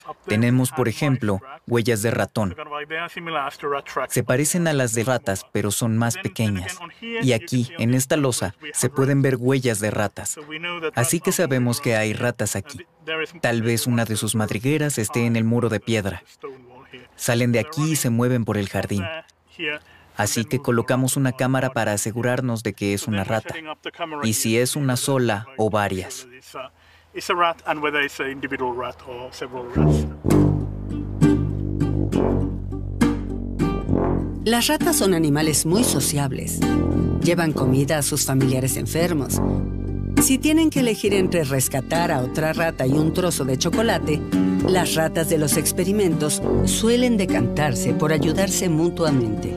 Tenemos, por ejemplo, huellas de ratón. Se parecen a las de ratas, pero son más pequeñas. Y aquí, en esta losa, se pueden ver huellas de ratas. Así que sabemos que hay ratas aquí. Tal vez una de sus madrigueras esté en el muro de piedra. Salen de aquí y se mueven por el jardín. Así que colocamos una cámara para asegurarnos de que es una rata. Y si es una sola o varias. Las ratas son animales muy sociables. Llevan comida a sus familiares enfermos. Si tienen que elegir entre rescatar a otra rata y un trozo de chocolate, las ratas de los experimentos suelen decantarse por ayudarse mutuamente.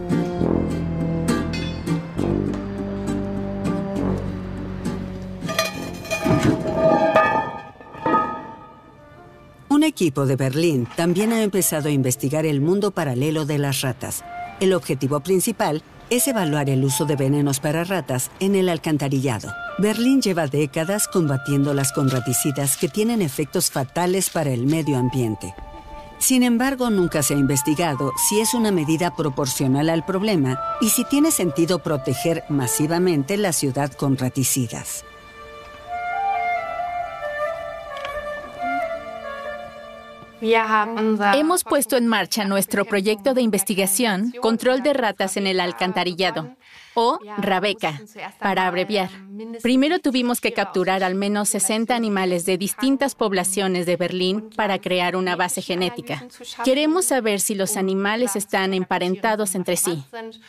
Un equipo de Berlín también ha empezado a investigar el mundo paralelo de las ratas. El objetivo principal es evaluar el uso de venenos para ratas en el alcantarillado. Berlín lleva décadas combatiéndolas con raticidas que tienen efectos fatales para el medio ambiente. Sin embargo, nunca se ha investigado si es una medida proporcional al problema y si tiene sentido proteger masivamente la ciudad con raticidas. Hemos puesto en marcha nuestro proyecto de investigación Control de Ratas en el Alcantarillado, o RABECA, para abreviar. Primero tuvimos que capturar al menos 60 animales de distintas poblaciones de Berlín para crear una base genética. Queremos saber si los animales están emparentados entre sí.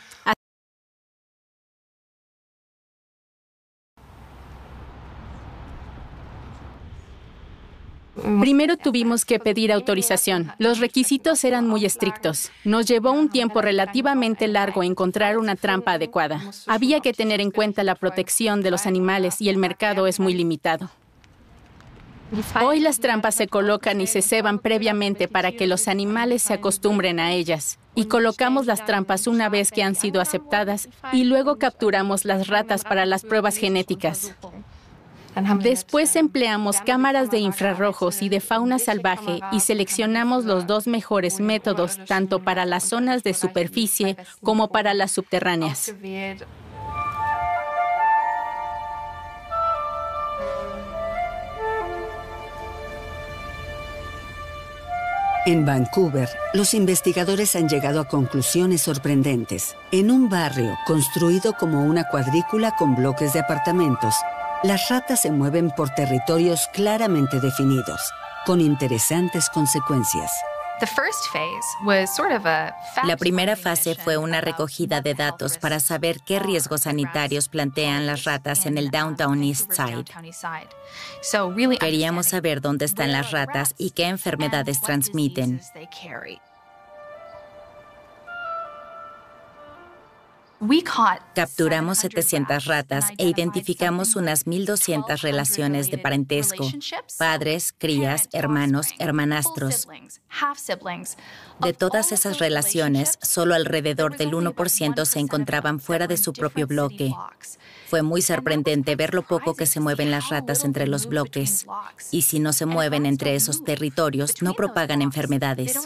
Primero tuvimos que pedir autorización. Los requisitos eran muy estrictos. Nos llevó un tiempo relativamente largo encontrar una trampa adecuada. Había que tener en cuenta la protección de los animales y el mercado es muy limitado. Hoy las trampas se colocan y se ceban previamente para que los animales se acostumbren a ellas. Y colocamos las trampas una vez que han sido aceptadas y luego capturamos las ratas para las pruebas genéticas. Después empleamos cámaras de infrarrojos y de fauna salvaje y seleccionamos los dos mejores métodos tanto para las zonas de superficie como para las subterráneas. En Vancouver, los investigadores han llegado a conclusiones sorprendentes. En un barrio construido como una cuadrícula con bloques de apartamentos, las ratas se mueven por territorios claramente definidos, con interesantes consecuencias. La primera fase fue una recogida de datos para saber qué riesgos sanitarios plantean las ratas en el Downtown East Side. Queríamos saber dónde están las ratas y qué enfermedades transmiten. Capturamos 700 ratas e identificamos unas 1,200 relaciones de parentesco, padres, crías, hermanos, hermanastros. De todas esas relaciones, solo alrededor del 1% se encontraban fuera de su propio bloque. Fue muy sorprendente ver lo poco que se mueven las ratas entre los bloques. Y si no se mueven entre esos territorios, no propagan enfermedades.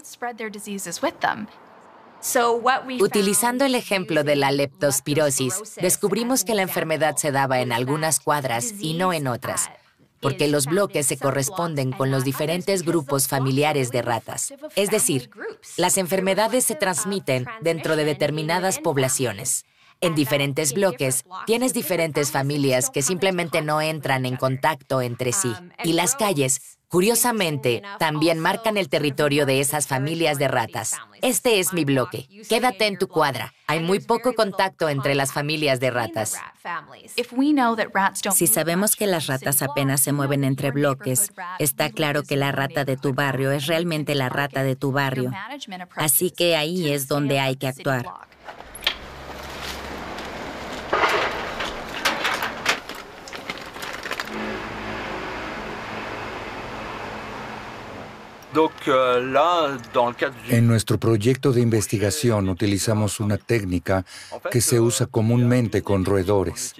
Utilizando el ejemplo de la leptospirosis, descubrimos que la enfermedad se daba en algunas cuadras y no en otras, porque los bloques se corresponden con los diferentes grupos familiares de ratas. Es decir, las enfermedades se transmiten dentro de determinadas poblaciones. En diferentes bloques, tienes diferentes familias que simplemente no entran en contacto entre sí. Y las calles, curiosamente, también marcan el territorio de esas familias de ratas. Este es mi bloque. Quédate en tu cuadra. Hay muy poco contacto entre las familias de ratas. Si sabemos que las ratas apenas se mueven entre bloques, está claro que la rata de tu barrio es realmente la rata de tu barrio. Así que ahí es donde hay que actuar. En nuestro proyecto de investigación utilizamos una técnica que se usa comúnmente con roedores.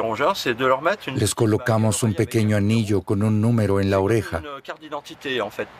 Les colocamos un pequeño anillo con un número en la oreja.